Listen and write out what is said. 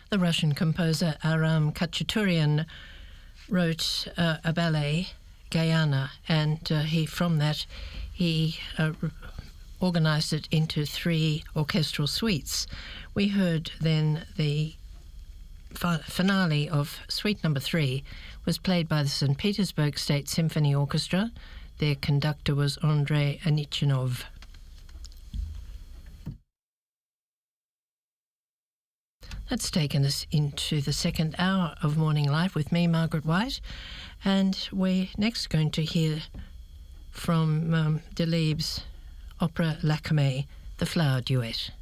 The Russian composer Aram Khachaturian wrote a ballet, Gayana, and from that he organised it into 3 orchestral suites. We heard then the finale of Suite Number 3 was played by the St. Petersburg State Symphony Orchestra. Their conductor was Andrei Anichinov. That's taken us into the second hour of Morning Live with me, Margaret White, and we're next going to hear from Delibes' opera Lakme, The Flower Duet.